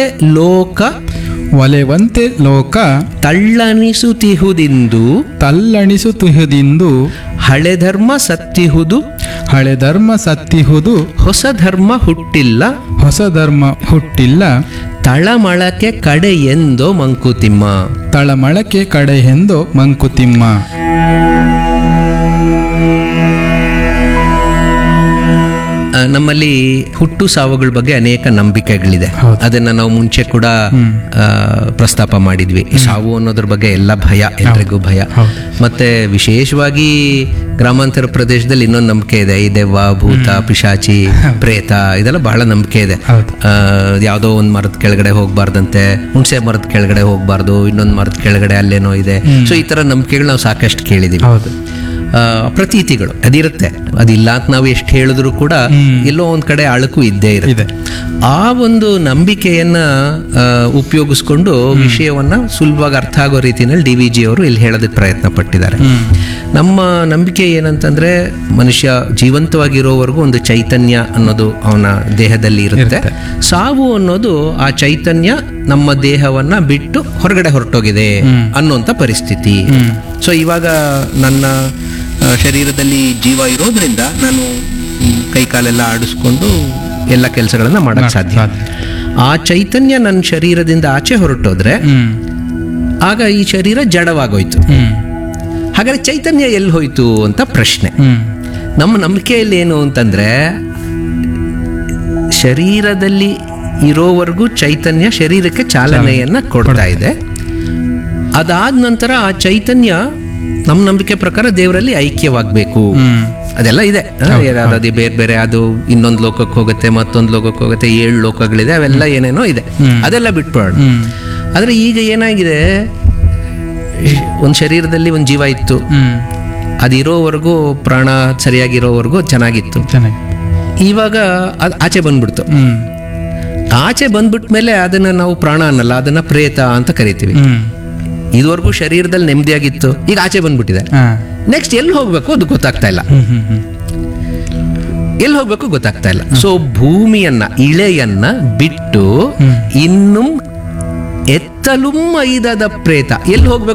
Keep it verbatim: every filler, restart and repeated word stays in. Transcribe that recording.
ಲೋಕ ಒಲೆವಂತೆ ಲೋಕ ತಳ್ಳಣಿಸುತ್ತಿಹುದಿಂದು ತಲ್ಲಣಿಸುತ್ತಿಹುದಿಂದು ಹಳೆ ಧರ್ಮ ಸತ್ತಿಹುದು ಹಳೆ ಧರ್ಮ ಸತ್ತಿಹುದು ಹೊಸ ಧರ್ಮ ಹುಟ್ಟಿಲ್ಲ ಹೊಸ ಧರ್ಮ ಹುಟ್ಟಿಲ್ಲ ತಳಮಳಕೆ ಕಡೆ ಎಂದೋ ಮಂಕುತಿಮ್ಮ. ತಳಮಳಕೆ ಕಡೆ ಎಂದು ಮಂಕುತಿಮ್ಮ. ಆ, ನಮ್ಮಲ್ಲಿ ಹುಟ್ಟು ಸಾವುಗಳ ಬಗ್ಗೆ ಅನೇಕ ನಂಬಿಕೆಗಳಿದೆ. ಹೌದು. ಅದನ್ನ ನಾವು ಮುಂಚೆ ಕೂಡ ಆ, ಪ್ರಸ್ತಾಪ ಮಾಡಿದ್ವಿ. ಸಾವು ಅನ್ನೋದ್ರ ಬಗ್ಗೆ ಎಲ್ಲ ಭಯ, ಎಲ್ರಿಗೂ ಭಯ. ಹೌದು. ಮತ್ತೆ ವಿಶೇಷವಾಗಿ ಗ್ರಾಮಾಂತರ ಪ್ರದೇಶದಲ್ಲಿ ಇನ್ನೊಂದು ನಂಬಿಕೆ ಇದೆ, ಈ ದೆವ್ವ, ಭೂತ, ಪಿಶಾಚಿ, ಪ್ರೇತ, ಇದೆಲ್ಲ ಬಹಳ ನಂಬಿಕೆ ಇದೆ. ಹೌದು. ಆ, ಯಾವುದೋ ಒಂದು ಮರದ ಕೆಳಗಡೆ ಹೋಗ್ಬಾರ್ದಂತೆ, ಹುಣಸೆ ಮರದ ಕೆಳಗಡೆ ಹೋಗ್ಬಾರ್ದು, ಇನ್ನೊಂದು ಮರದ ಕೆಳಗಡೆ ಅಲ್ಲೇನೋ ಇದೆ. ಸೊ ಈ ತರ ನಂಬಿಕೆಗಳು ನಾವು ಸಾಕಷ್ಟು ಕೇಳಿದೀವಿ. ಹೌದು. ಆ, ಪ್ರತೀತಿಗಳು ಅದಿರುತ್ತೆ. ಅದಿಲ್ಲ ಅಂತ ನಾವು ಎಷ್ಟು ಹೇಳಿದ್ರು ಕೂಡ ಎಲ್ಲೋ ಒಂದ್ ಕಡೆ ಅಳುಕು ಇದ್ದೇ ಇದೆ. ಇರುತ್ತೆ. ಆ ಒಂದು ನಂಬಿಕೆಯನ್ನ ಆ, ಉಪಯೋಗಿಸ್ಕೊಂಡು ವಿಷಯವನ್ನ ಸುಲಭವಾಗಿ ಅರ್ಥ ಆಗೋ ರೀತಿಯಲ್ಲಿ ಡಿ ವಿ ಜಿ ಅವರು ಇಲ್ಲಿ ಹೇಳೋದಕ್ಕೆ ಪ್ರಯತ್ನ ಪಟ್ಟಿದ್ದಾರೆ. ನಮ್ಮ ನಂಬಿಕೆ ಏನಂತಂದ್ರೆ, ಮನುಷ್ಯ ಜೀವಂತವಾಗಿರೋವರೆಗೂ ಒಂದು ಚೈತನ್ಯ ಅನ್ನೋದು ಅವನ ದೇಹದಲ್ಲಿ ಇರುತ್ತೆ. ಸಾವು ಅನ್ನೋದು ಆ ಚೈತನ್ಯ ನಮ್ಮ ದೇಹವನ್ನ ಬಿಟ್ಟು ಹೊರಗಡೆ ಹೊರಟೋಗಿದೆ ಅನ್ನೋಂಥ ಪರಿಸ್ಥಿತಿ. ಸೊ ಇವಾಗ ನನ್ನ ಆ, ಶರೀರದಲ್ಲಿ ಜೀವ ಇರೋದ್ರಿಂದ ನಾನು ಕೈ ಕಾಲೆಲ್ಲ ಆಡಿಸ್ಕೊಂಡು ಎಲ್ಲ ಕೆಲಸಗಳನ್ನ ಮಾಡಕ್ ಸಾಧ್ಯ. ಆ ಚೈತನ್ಯ ನನ್ನ ಶರೀರದಿಂದ ಆಚೆ ಹೊರಟೋದ್ರೆ ಆಗ ಈ ಶರೀರ ಜಡವಾಗೋಯ್ತು. ಹಾಗಾದ್ರೆ ಚೈತನ್ಯ ಎಲ್ಲಿ ಹೋಯ್ತು ಅಂತ ಪ್ರಶ್ನೆ. ನಮ್ಮ ನಂಬಿಕೆಯಲ್ಲಿ ಏನು ಅಂತಂದ್ರೆ, ಶರೀರದಲ್ಲಿ ಇರೋವರೆಗೂ ಚೈತನ್ಯ ಶರೀರಕ್ಕೆ ಚಾಲನೆಯನ್ನ ಕೊಡ್ತಾ ಇದೆ. ಅದಾದ ನಂತರ ಆ ಚೈತನ್ಯ ನಮ್ಮ ನಂಬಿಕೆ ಪ್ರಕಾರ ದೇವರಲ್ಲಿ ಐಕ್ಯವಾಗಬೇಕು. ಅದೆಲ್ಲ ಇದೆ. ಅದು ಬೇರೆ ಬೇರೆ, ಅದು ಇನ್ನೊಂದು ಲೋಕಕ್ಕೆ ಹೋಗುತ್ತೆ, ಮತ್ತೊಂದು ಲೋಕಕ್ಕೆ ಹೋಗುತ್ತೆ, ಏಳು ಲೋಕಗಳಿದೆ, ಅವೆಲ್ಲ ಏನೇನೋ ಇದೆ. ಅದೆಲ್ಲ ಬಿಟ್ಬಿಡೋಣ. ಆದ್ರೆ ಈಗ ಏನಾಗಿದೆ, ಒಂದು ಶರೀರದಲ್ಲಿ ಒಂದು ಜೀವ ಇತ್ತು, ಅದಿರೋವರೆಗೂ ಪ್ರಾಣ ಸರಿಯಾಗಿರೋವರೆಗೂ ಚೆನ್ನಾಗಿತ್ತು. ಇವಾಗ ಅದು ಆಚೆ ಬಂದ್ಬಿಡ್ತು. ಆಚೆ ಬಂದ್ಬಿಟ್ಮೇಲೆ ಅದನ್ನ ನಾವು ಪ್ರಾಣ ಅನ್ನಲ್ಲ, ಅದನ್ನ ಪ್ರೇತ ಅಂತ ಕರಿತೀವಿ. ಇದುವರೆಗೂ ಶರೀರದಲ್ಲಿ ನೆಮ್ಮದಿಯಾಗಿತ್ತು, ಈಗ ಆಚೆ ಬಂದ್ಬಿಟ್ಟಿದೆ. ನೆಕ್ಸ್ಟ್ ಎಲ್ಲಿ ಹೋಗ್ಬೇಕು ಅದು ಗೊತ್ತಾಗ್ತಾ ಇಲ್ಲ. ಎಲ್ಲಿ ಹೋಗ್ಬೇಕು ಗೊತ್ತಾಗ್ತಾ ಇಲ್ಲ. ಸೊ ಭೂಮಿಯನ್ನ, ಇಳೆಯನ್ನ ಬಿಟ್ಟು ಇನ್ನು ಎತ್ತಲುಂ ಐದದ ಪ್ರೇತ ಎಲ್ಲಿ ಹೋಗ್ಬೇಕು